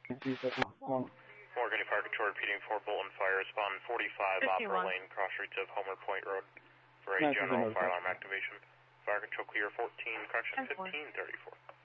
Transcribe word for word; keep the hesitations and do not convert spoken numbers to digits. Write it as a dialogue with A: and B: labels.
A: Morgan Fire Control repeating for Bolton Fire. Spawn forty-five, Opera Lane, cross streets of Homer Point Road for a general fire alarm activation. Fire Control clear fourteen, correction fifteen thirty-four.